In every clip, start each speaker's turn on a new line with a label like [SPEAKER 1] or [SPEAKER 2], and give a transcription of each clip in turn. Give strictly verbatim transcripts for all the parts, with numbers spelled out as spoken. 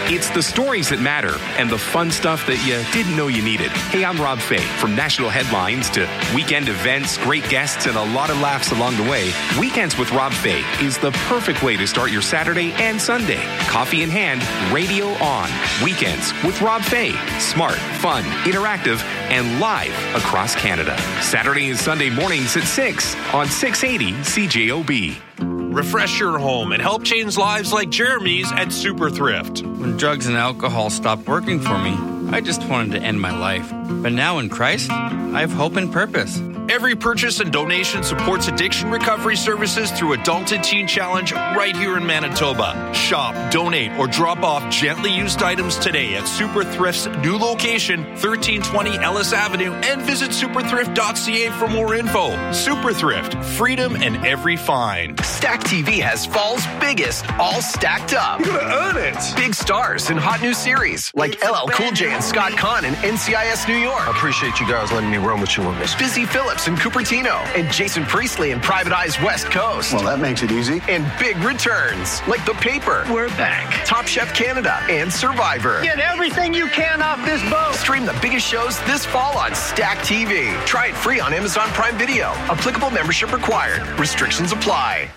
[SPEAKER 1] It's the stories that matter and the fun stuff that you didn't know you needed. Hey, I'm Rob Fay. From national headlines to weekend events, great guests, and a lot of laughs along the way, Weekends with Rob Fay is the perfect way to start your Saturday and Sunday. Coffee in hand, radio on. Weekends with Rob Fay. Smart, fun, interactive, and live across Canada. Saturday and Sunday mornings at six on six eighty C J O B.
[SPEAKER 2] Refresh your home and help change lives like Jeremy's at Super Thrift.
[SPEAKER 3] When drugs and alcohol stopped working for me, I just wanted to end my life. But now in Christ, I have hope and purpose.
[SPEAKER 2] Every purchase and donation supports addiction recovery services through Adult and Teen Challenge right here in Manitoba. Shop, donate, or drop off gently used items today at Super Thrift's new location, thirteen twenty Ellis Avenue, and visit super thrift dot c a for more info. Super Thrift, freedom in every find.
[SPEAKER 4] Stack T V has fall's biggest, all stacked up.
[SPEAKER 2] You're gonna earn it.
[SPEAKER 4] Big stars in hot new series like L L Cool J and Scott Conn in N C I S New York.
[SPEAKER 5] I appreciate you guys letting me run with you on this.
[SPEAKER 4] Busy Phillips in Cupertino, and Jason Priestley in Private Eye's West Coast.
[SPEAKER 5] Well, that makes it easy.
[SPEAKER 4] And big returns, like The Paper.
[SPEAKER 6] We're back.
[SPEAKER 4] Top Chef Canada and Survivor.
[SPEAKER 6] Get everything you can off this boat.
[SPEAKER 4] Stream the biggest shows this fall on Stack T V. Try it free on Amazon Prime Video. Applicable membership required. Restrictions apply.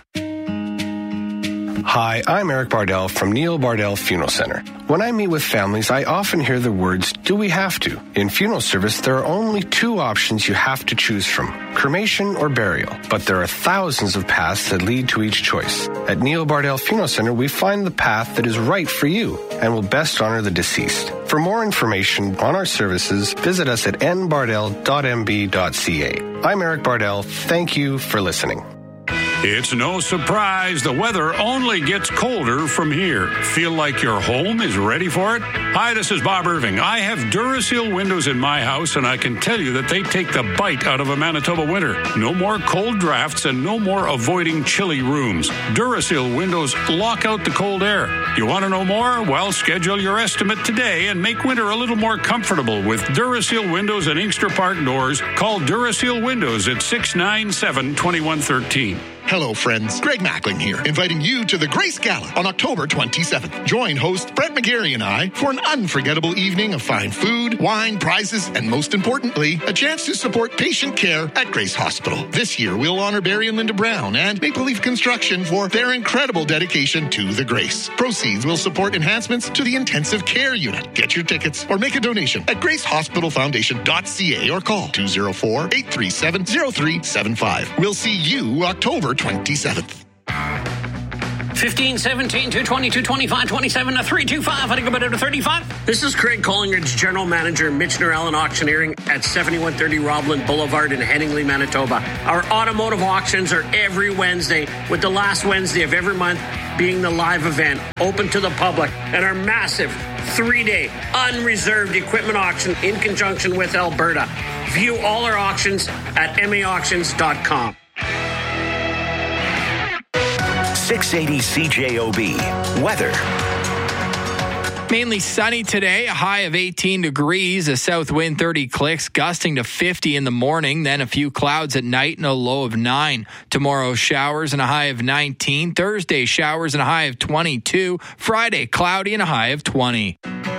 [SPEAKER 7] Hi, I'm Eric Bardell from Neil Bardell Funeral Center. When I meet with families, I often hear the words, do we have to? In funeral service, there are only two options you have to choose from, cremation or burial. But there are thousands of paths that lead to each choice. At Neil Bardell Funeral Center, we find the path that is right for you and will best honor the deceased. For more information on our services, visit us at n bardell dot m b dot c a. I'm Eric Bardell. Thank you for listening.
[SPEAKER 8] It's no surprise the weather only gets colder from here. Feel like your home is ready for it? Hi, this is Bob Irving. I have Duraseal windows in my house, and I can tell you that they take the bite out of a Manitoba winter. No more cold drafts and no more avoiding chilly rooms. Duraseal windows lock out the cold air. You want to know more? Well, schedule your estimate today and make winter a little more comfortable with Duraseal windows and Inkster Park doors. Call Duraseal Windows at six nine seven, two one one three.
[SPEAKER 9] Hello, friends. Greg Mackling here, inviting you to the Grace Gala on October twenty-seventh. Join host Brett McGarry and I for an unforgettable evening of fine food, wine, prizes, and most importantly, a chance to support patient care at Grace Hospital. This year, we'll honor Barry and Linda Brown and Maple Leaf Construction for their incredible dedication to the Grace. Proceeds will support enhancements to the intensive care unit. Get your tickets or make a donation at grace hospital foundation dot c a or call two oh four, eight three seven, oh three seven five. We'll see you October twenty-seventh.
[SPEAKER 10] fifteen, seventeen, two twenty, two twenty-five, twenty-seven, three twenty-five. I think about it to thirty-five. This is Craig Collingridge, General Manager, Michener Allen Auctioneering at seventy-one thirty Robland Boulevard in Henningley, Manitoba. Our automotive auctions are every Wednesday, with the last Wednesday of every month being the live event, open to the public, and our massive three-day unreserved equipment auction in conjunction with Alberta. View all our auctions at m a auctions dot com.
[SPEAKER 4] six eighty C J O B. Weather.
[SPEAKER 11] Mainly sunny today, a high of eighteen degrees, a south wind thirty clicks, gusting to fifty in the morning, then a few clouds at night and a low of nine. Tomorrow, showers and a high of nineteen. Thursday, showers and a high of twenty-two. Friday, cloudy and a high of twenty.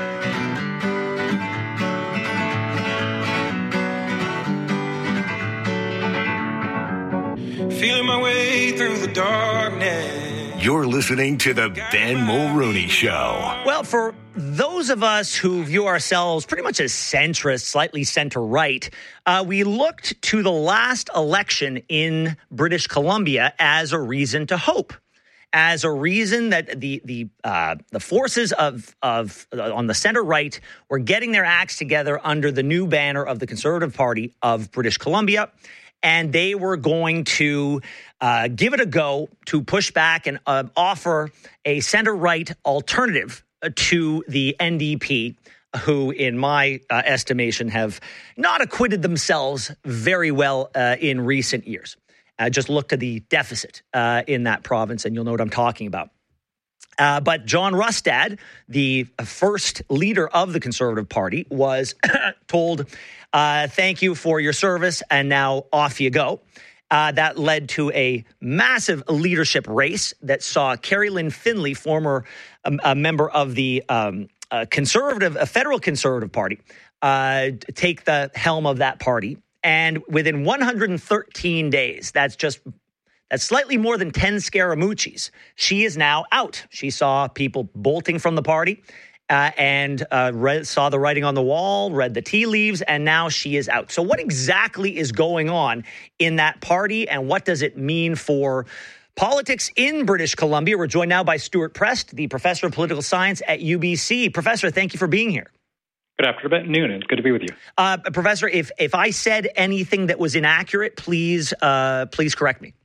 [SPEAKER 12] Feeling my way through the darkness.
[SPEAKER 13] You're listening to the Ben Mulrooney Show.
[SPEAKER 14] Well, for those of us who view ourselves pretty much as centrist, slightly center-right, uh, we looked to the last election in British Columbia as a reason to hope, as a reason that the the uh, the forces of of uh, on the center right were getting their acts together under the new banner of the Conservative Party of British Columbia. And they were going to uh, give it a go to push back and uh, offer a center-right alternative to the N D P, who, in my uh, estimation, have not acquitted themselves very well uh, in recent years. Uh, just look to the deficit uh, in that province, and you'll know what I'm talking about. Uh, but John Rustad, the first leader of the Conservative Party, was told, uh, thank you for your service, and now off you go. Uh, that led to a massive leadership race that saw Carrie Lynn Finley, former um, a member of the um, uh, conservative, a federal conservative party, uh, take the helm of that party. And within one hundred thirteen days, that's just that's slightly more than ten Scaramucci's, she is now out. She saw people bolting from the party. Uh, and uh, read, saw the writing on the wall, read the tea leaves, and now she is out. So what exactly is going on in that party, and what does it mean for politics in British Columbia? We're joined now by Stuart Prest, the professor of political science at U B C. Professor, thank you for being here.
[SPEAKER 15] Good afternoon. It's good to be with you.
[SPEAKER 14] Uh, Professor, if, if I said anything that was inaccurate, please uh, please correct me.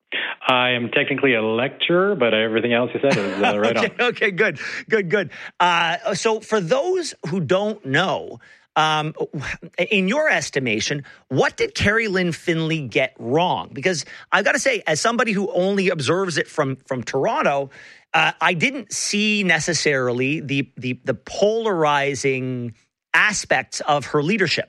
[SPEAKER 15] I am technically a lecturer, but everything else you said is uh, right
[SPEAKER 14] okay,
[SPEAKER 15] on.
[SPEAKER 14] Okay, good, good, good. Uh, so for those who don't know, um, in your estimation, what did Carrie Lynn Finley get wrong? Because I've got to say, as somebody who only observes it from, from Toronto, uh, I didn't see necessarily the, the the polarizing aspects of her leadership.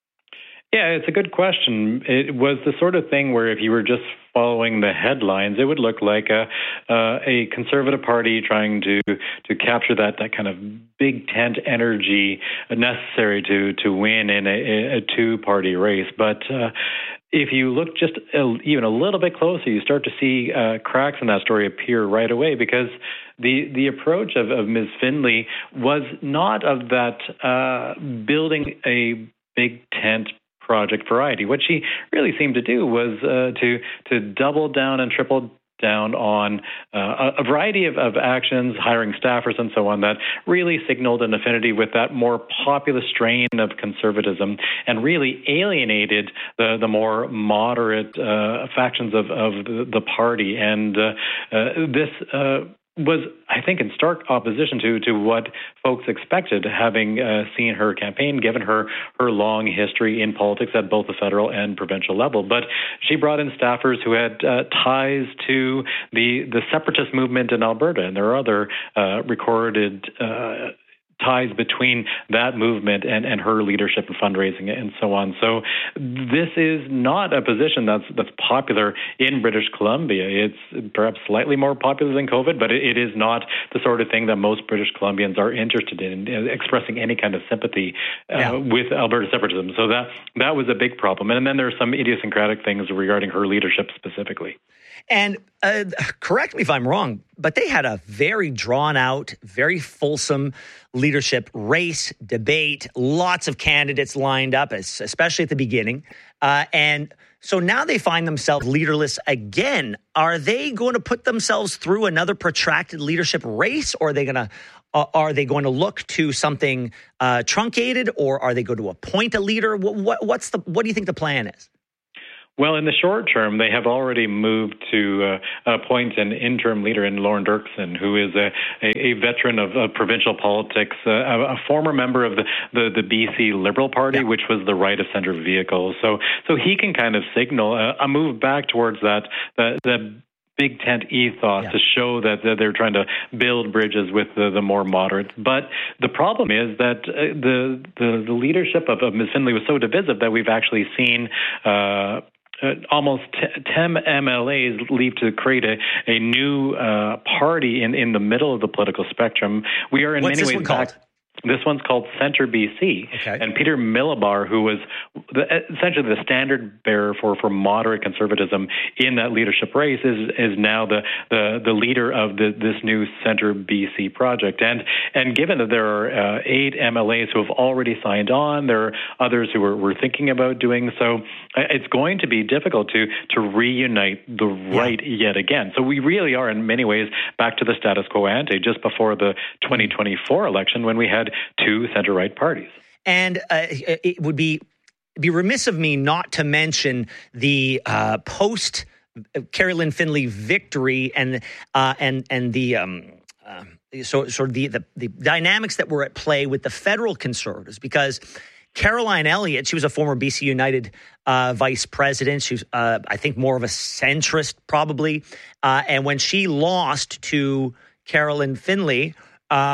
[SPEAKER 15] Yeah, it's a good question. It was the sort of thing where if you were just following the headlines, it would look like a uh, a conservative party trying to to capture that that kind of big tent energy necessary to to win in a, a two party race. But uh, if you look just a, even a little bit closer, you start to see uh, cracks in that story appear right away, because the the approach of, of Miz Finley was not of that uh, building a big tent project variety. What she really seemed to do was uh, to to double down and triple down on uh, a variety of, of actions, hiring staffers and so on, that really signaled an affinity with that more populist strain of conservatism and really alienated the, the more moderate uh, factions of, of the, the party. And uh, uh, this uh, was, I think, in stark opposition to to what folks expected, having uh, seen her campaign, given her her long history in politics at both the federal and provincial level. But she brought in staffers who had uh, ties to the the separatist movement in Alberta, and there are other uh, recorded uh, ties between that movement and, and her leadership and fundraising and so on. So this is not a position that's that's popular in British Columbia. It's perhaps slightly more popular than COVID, but it, it is not the sort of thing that most British Columbians are interested in, in expressing any kind of sympathy uh, yeah. with Alberta separatism. So that that was a big problem. And then there are some idiosyncratic things regarding her leadership specifically.
[SPEAKER 14] And uh, correct me if I'm wrong, but they had a very drawn out, very fulsome leadership race, debate, lots of candidates lined up, especially at the beginning. Uh, and so now they find themselves leaderless again. Are they going to put themselves through another protracted leadership race, or are they going to uh, are they going to look to something uh, truncated, or are they going to appoint a leader? What, what, what's the what do you think the plan is?
[SPEAKER 15] Well, in the short term, they have already moved to uh, appoint an interim leader in Lauren Dirksen, who is a, a, a veteran of, of provincial politics, uh, a, a former member of the, the, the B C Liberal Party, yeah. which was the right-of-centre vehicle. So so he can kind of signal a, a move back towards that, that, that big tent ethos yeah. to show that, that they're trying to build bridges with the, the more moderates. But the problem is that uh, the, the the leadership of, of Miz Finley was so divisive that we've actually seen Uh, Uh, almost ten M L As leave to create a, a new uh, party in, in the middle of the political spectrum. We are in
[SPEAKER 14] What's
[SPEAKER 15] many
[SPEAKER 14] this
[SPEAKER 15] ways
[SPEAKER 14] one
[SPEAKER 15] back.
[SPEAKER 14] Called?
[SPEAKER 15] This one's called Centre B C.
[SPEAKER 14] Okay.
[SPEAKER 15] And Peter Milobar, who was the, essentially the standard bearer for, for moderate conservatism in that leadership race, is is now the the, the leader of the, this new Centre B C project. And and given that there are uh, eight M L As who have already signed on, there are others who are, were thinking about doing so, it's going to be difficult to to reunite the right yeah. yet again. So we really are in many ways back to the status quo ante just before the twenty twenty-four election, when we had two center-right parties.
[SPEAKER 14] And uh, it would be be remiss of me not to mention the uh, post Carrie Lynn Finley victory and uh, and and the um, uh, so sort of the, the the dynamics that were at play with the federal Conservatives, because Caroline Elliott, she was a former B C United uh, vice president. She was, uh, I think, more of a centrist probably. Uh, and when she lost to Carrie Lynn Finley, Um,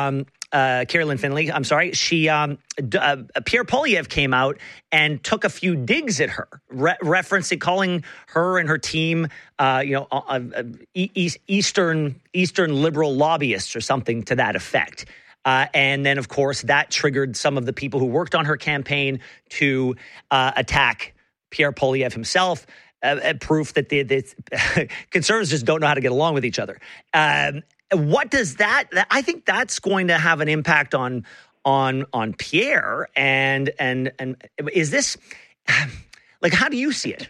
[SPEAKER 14] uh, Carolyn Finley, I'm sorry, she um, uh, Pierre Poilievre came out and took a few digs at her, re- referencing, calling her and her team, uh, you know, uh, uh, e- Eastern Eastern liberal lobbyists or something to that effect. Uh, and then, of course, that triggered some of the people who worked on her campaign to uh, attack Pierre Poilievre himself. Uh, proof that the, the Conservatives just don't know how to get along with each other. Um, what does that? I think that's going to have an impact on on on Pierre. And and and is this like, how do you see it?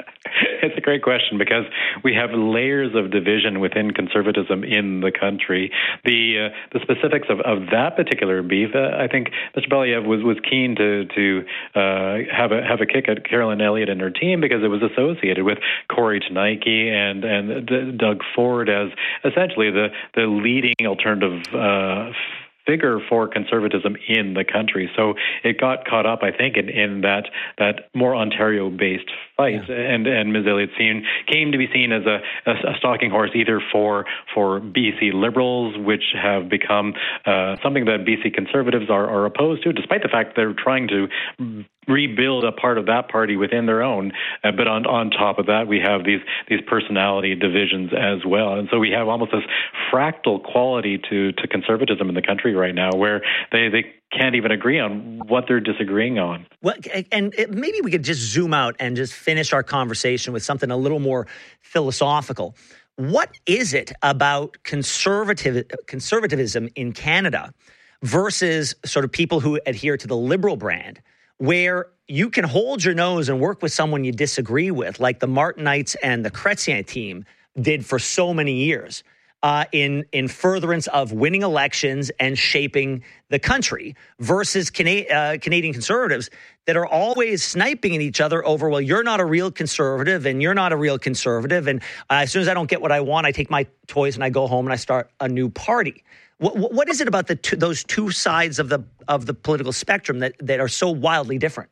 [SPEAKER 15] It's a great question because we have layers of division within conservatism in the country. The uh, the specifics of, of that particular beef, uh, I think Mister Poilievre was, was keen to to uh, have a have a kick at Carolyn Elliott and her team because it was associated with Corey Tenaike and and D- Doug Ford as essentially the the leading alternative Uh, figure for conservatism in the country. So it got caught up, I think, in, in that that more Ontario-based fight. Yeah. And and Miz Elliott seen, came to be seen as a, a, a stalking horse either for for B C Liberals, which have become uh, something that B C Conservatives are, are opposed to, despite the fact they're trying to rebuild a part of that party within their own. Uh, but on, on top of that, we have these these personality divisions as well. And so we have almost this fractal quality to, to conservatism in the country right now where they, they can't even agree on what they're disagreeing on.
[SPEAKER 14] Well, and it, maybe we could just zoom out and just finish our conversation with something a little more philosophical. What is it about conservative conservatism in Canada versus sort of people who adhere to the Liberal brand, where you can hold your nose and work with someone you disagree with, like the Martinites and the Chrétien team did for so many years, uh, in in furtherance of winning elections and shaping the country, versus Cana- uh, Canadian Conservatives that are always sniping at each other over, well, you're not a real conservative and you're not a real conservative. And uh, as soon as I don't get what I want, I take my toys and I go home and I start a new party. What, what is it about the two, those two sides of the of the political spectrum that, that are so wildly different?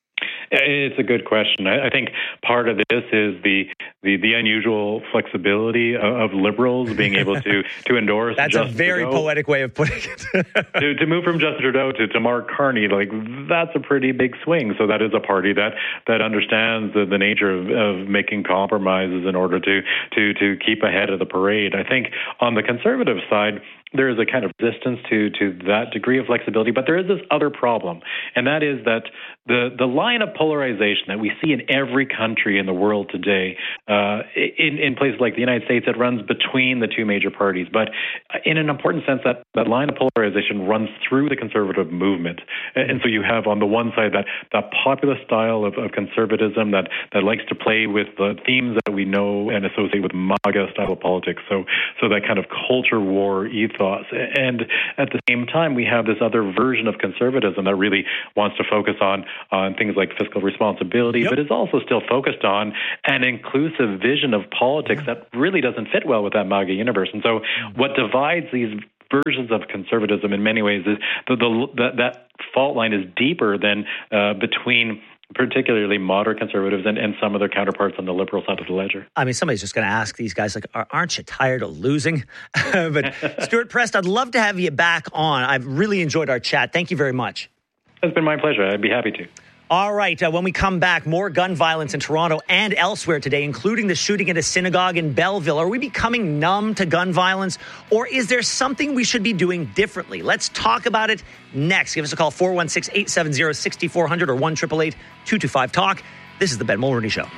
[SPEAKER 15] It's a good question. I think part of this is the the, the unusual flexibility of, of Liberals being able to to endorse.
[SPEAKER 14] That's
[SPEAKER 15] Justin
[SPEAKER 14] a very
[SPEAKER 15] Trudeau.
[SPEAKER 14] Poetic way of putting it.
[SPEAKER 15] to, to move from Justin Trudeau to, to Mark Carney, like that's a pretty big swing. So that is a party that that understands the, the nature of, of making compromises in order to to to keep ahead of the parade. I think on the Conservative side, there is a kind of resistance to to that degree of flexibility, but there is this other problem, and that is that the the line of polarization that we see in every country in the world today, uh, in, in places like the United States, it runs between the two major parties. But in an important sense, that, that line of polarization runs through the conservative movement. And so you have on the one side that, that populist style of, of conservatism that, that likes to play with the themes that we know and associate with MAGA style of politics. So, so that kind of culture war ethos. And at the same time, we have this other version of conservatism that really wants to focus on on things like fiscal responsibility, yep. but is also still focused on an inclusive vision of politics yeah. that really doesn't fit well with that MAGA universe. And so what divides these versions of conservatism in many ways is the, the, the, that fault line is deeper than uh, between particularly moderate conservatives and, and some of their counterparts on the Liberal side of the ledger.
[SPEAKER 14] I mean, somebody's just going to ask these guys, like, aren't you tired of losing? But Stuart Prest, I'd love to have you back on. I've really enjoyed our chat. Thank you very much.
[SPEAKER 15] It's been my pleasure. I'd be happy to.
[SPEAKER 14] All right. Uh, when we come back, more gun violence in Toronto and elsewhere today, including the shooting at a synagogue in Belleville. Are we becoming numb to gun violence, or is there something we should be doing differently? Let's talk about it next. Give us a call, four one six, eight seven zero, six four zero zero or one eight eight eight, two two five, talk. This is the Ben Mulroney Show.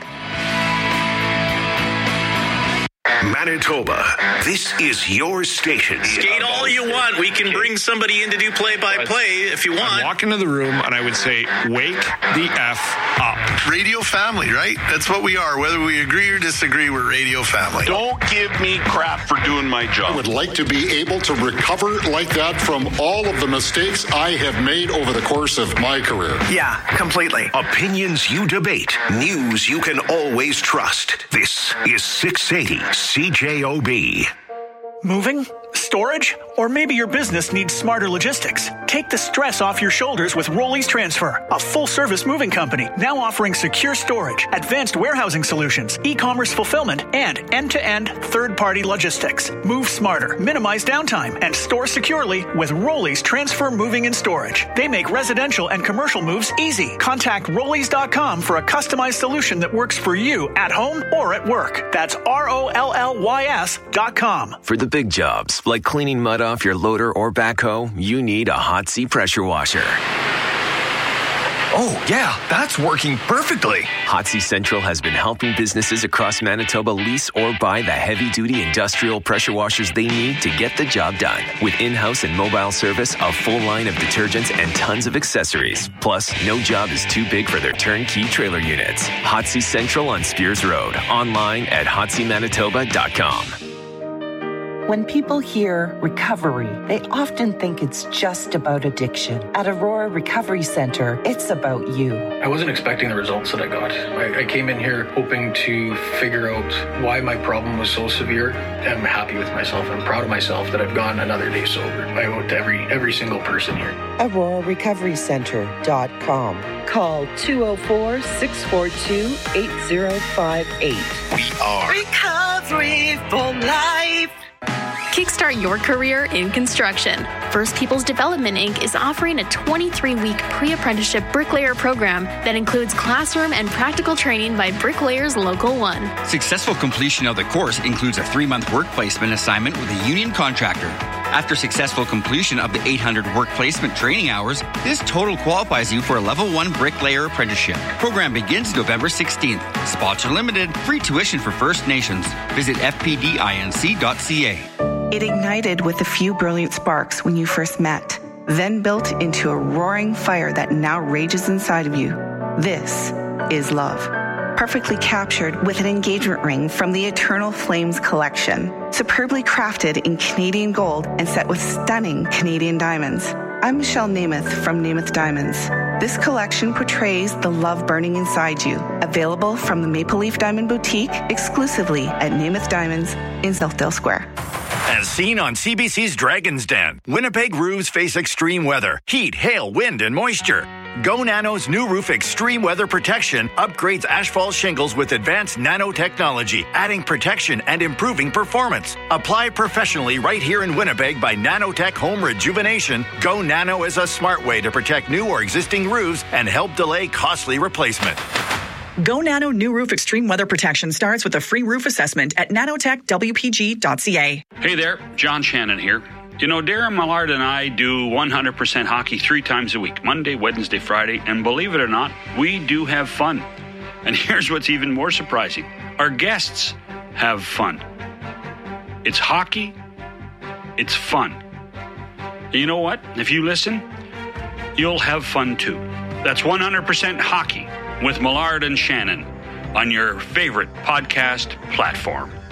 [SPEAKER 13] Manitoba, this is your station.
[SPEAKER 2] Skate all you want. We can bring somebody in to do play-by-play if you want.
[SPEAKER 16] I'd walk into the room and I would say, wake the F up.
[SPEAKER 17] Radio family, right? That's what we are. Whether we agree or disagree, we're radio family.
[SPEAKER 18] Don't give me crap for doing my job.
[SPEAKER 19] I would like to be able to recover like that from all of the mistakes I have made over the course of my career.
[SPEAKER 4] Yeah, completely.
[SPEAKER 13] Opinions you debate. News you can always trust. This is six eighty C J O B.
[SPEAKER 4] Moving?
[SPEAKER 20] Storage? Or maybe your business needs smarter logistics. Take the stress off your shoulders with Rollies Transfer, a full-service moving company now offering secure storage, advanced warehousing solutions, e-commerce fulfillment, and end-to-end third-party logistics. Move smarter, minimize downtime, and store securely with Rollies Transfer Moving and Storage. They make residential and commercial moves easy. Contact Rollies dot com for a customized solution that works for you at home or at work. That's R O L L Y S dot com.
[SPEAKER 21] For the big jobs, like cleaning mud off your loader or backhoe, you need a Hotsy pressure washer.
[SPEAKER 17] Oh, yeah, that's working perfectly.
[SPEAKER 21] Hotsy Central has been helping businesses across Manitoba lease or buy the heavy-duty industrial pressure washers they need to get the job done. With in-house and mobile service, a full line of detergents, and tons of accessories. Plus, no job is too big for their turnkey trailer units. Hotsy Central on Spears Road. Online at hotsy manitoba dot com.
[SPEAKER 22] When people hear recovery, they often think it's just about addiction. At Aurora Recovery Center, it's about you.
[SPEAKER 23] I wasn't expecting the results that I got. I, I came in here hoping to figure out why my problem was so severe. I'm happy with myself. I'm proud of myself that I've gone another day sober. I owe it to every, every single person here.
[SPEAKER 22] Aurora Recovery Center dot com. Call two oh four, six four two, eight oh five eight.
[SPEAKER 17] We are
[SPEAKER 22] Recovery for Life.
[SPEAKER 24] Kickstart your career in construction. First Peoples Development Incorporated is offering a twenty-three week pre-apprenticeship bricklayer program that includes classroom and practical training by Bricklayers Local one.
[SPEAKER 3] Successful completion of the course includes a three-month work placement assignment with a union contractor. After successful completion of the eight hundred work placement training hours, this total qualifies you for a level one bricklayer apprenticeship. Program begins November sixteenth. Spots are limited. Free tuition for First Nations. Visit f p d inc dot c a.
[SPEAKER 25] It ignited with a few brilliant sparks when you first met, then built into a roaring fire that now rages inside of you. This is love. Perfectly captured with an engagement ring from the Eternal Flames collection, superbly crafted in Canadian gold and set with stunning Canadian diamonds. I'm Michelle Namath from Namath Diamonds. This collection portrays the love burning inside you. Available from the Maple Leaf Diamond Boutique exclusively at Namath Diamonds in Southdale Square.
[SPEAKER 13] As seen on C B C's Dragon's Den, Winnipeg roofs face extreme weather, heat, hail, wind, and moisture. Go Nano's new roof extreme weather protection upgrades asphalt shingles with advanced nanotechnology, adding protection and improving performance. Apply professionally right here in Winnipeg by Nanotech Home Rejuvenation. Go Nano is a smart way to protect new or existing roofs and help delay costly replacement.
[SPEAKER 26] Go Nano New Roof Extreme Weather Protection starts with a free roof assessment at nanotech w p g dot c a.
[SPEAKER 8] Hey there, John Shannon here. You know, Darren Millard and I do one hundred percent hockey three times a week, Monday, Wednesday, Friday, and believe it or not, we do have fun. And here's what's even more surprising. Our guests have fun. It's hockey. It's fun. And you know what? If you listen, you'll have fun too. That's one hundred percent hockey with Millard and Shannon on your favorite podcast platform.